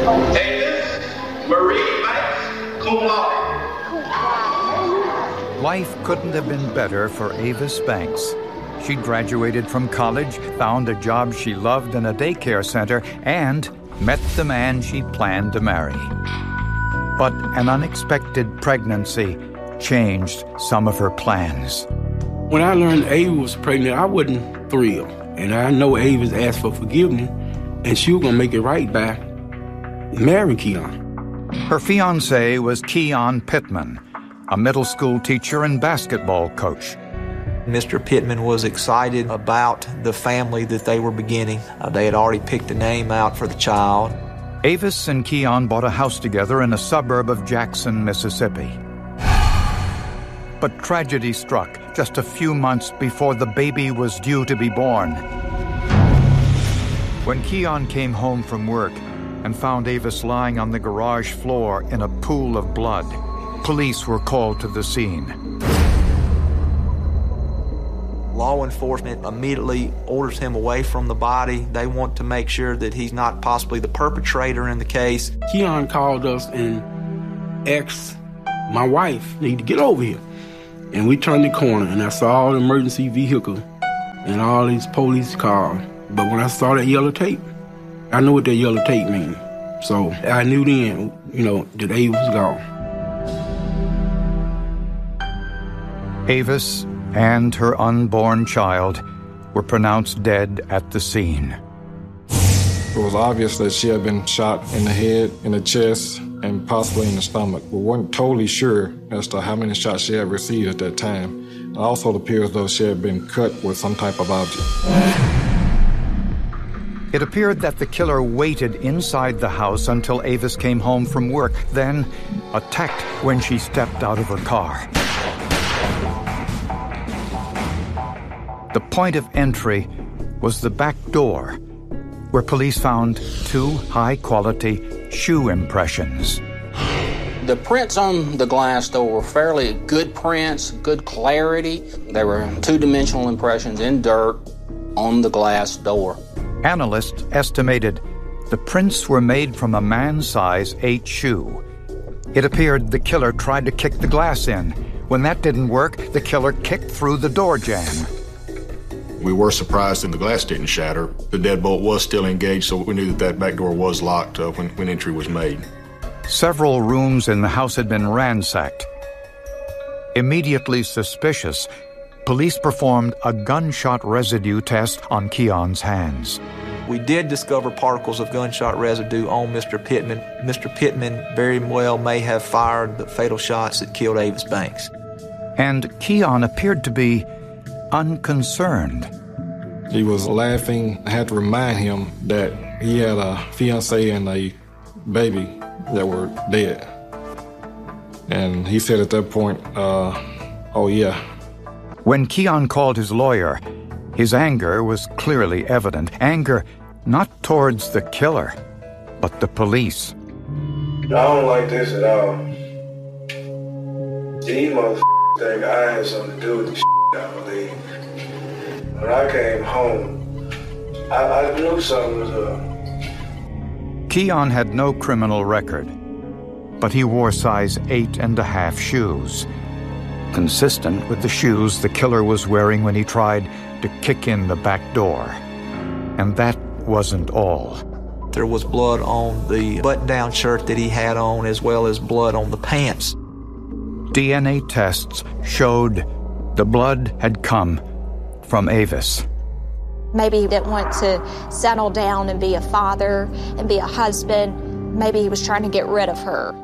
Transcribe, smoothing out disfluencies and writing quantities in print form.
Avis Marie Banks, cum laude. Life couldn't have been better for Avis Banks. She graduated from college, found a job she loved in a daycare center, and met the man she planned to marry. But an unexpected pregnancy changed some of her plans. When I learned Ava was pregnant, I wasn't thrilled. And I know Ava's asked for forgiveness, and she was going to make it right by marrying Keon. Her fiancé was Keon Pittman, a middle school teacher and basketball coach. Mr. Pittman was excited about the family that they were beginning. They had already picked a name out for the child. Avis and Keon bought a house together in a suburb of Jackson, Mississippi. But tragedy struck just a few months before the baby was due to be born. When Keon came home from work and found Avis lying on the garage floor in a pool of blood, police were called to the scene. Law enforcement immediately orders him away from the body. They want to make sure that he's not possibly the perpetrator in the case. Keon called us and asked my wife, need to get over here. And we turned the corner, and I saw all the emergency vehicles and all these police cars. But when I saw that yellow tape, I knew what that yellow tape means. So I knew then, that Ava was gone. Avis and her unborn child were pronounced dead at the scene. It was obvious that she had been shot in the head, in the chest, and possibly in the stomach. We weren't totally sure as to how many shots she had received at that time. It also appears as though she had been cut with some type of object. It appeared that the killer waited inside the house until Avis came home from work, then attacked when she stepped out of her car. The point of entry was the back door, where police found 2 high-quality shoe impressions. The prints on the glass door were fairly good prints, good clarity. They were 2-dimensional impressions in dirt on the glass door. Analysts estimated the prints were made from a man-size 8 shoe. It appeared the killer tried to kick the glass in. When that didn't work, the killer kicked through the door jamb. We were surprised that the glass didn't shatter. The deadbolt was still engaged, so we knew that back door was locked when entry was made. Several rooms in the house had been ransacked. Immediately suspicious, police performed a gunshot residue test on Keon's hands. We did discover particles of gunshot residue on Mr. Pittman. Mr. Pittman very well may have fired the fatal shots that killed Avis Banks. And Keon appeared to be unconcerned. He was laughing. I had to remind him that he had a fiancée and a baby that were dead. And he said at that point, oh yeah. When Keon called his lawyer, his anger was clearly evident. Anger not towards the killer, but the police. I don't like this at all. These motherfuckers think I had something to do with the shit, I believe. When I came home, I knew something was up. Keon had no criminal record, but he wore size 8.5 shoes, consistent with the shoes the killer was wearing when he tried to kick in the back door. And that wasn't all. There was blood on the button-down shirt that he had on, as well as blood on the pants. DNA tests showed the blood had come from Avis. Maybe he didn't want to settle down and be a father and be a husband. Maybe he was trying to get rid of her.